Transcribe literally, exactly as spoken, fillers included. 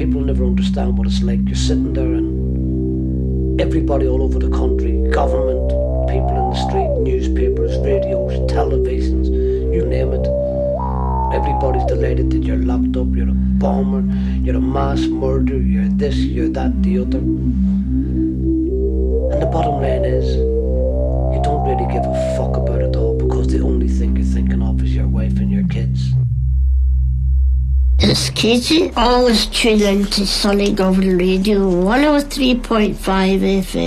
people never understand what it's like. You're sitting there and everybody all over the country, government, people in the street, newspapers, radios, televisions, you name it. Everybody's delighted that you're locked up, you're a bomber, you're a mass murderer, you're this, you're that, the other. And the bottom line is, you don't really give a fuck about it all because the only thing you're thinking of is your wife and your kids. It's Katie, always tune in to Sunny Government Radio one oh three point five F M.